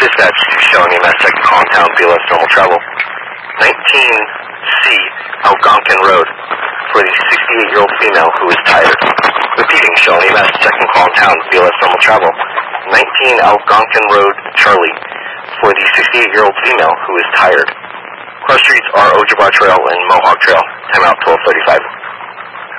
Dispatch to Shawnee Mass Second Calling Town, BLS Normal Travel. 19C Algonquin Road for the 68-year-old female who is tired. Repeating, Shawnee Mass Second Calling Town, BLS Normal Travel. 19 Algonquin Road, Charlie, for the 68-year-old female who is tired. Cross streets are Ojibwa Trail and Mohawk Trail. Time out 12:35.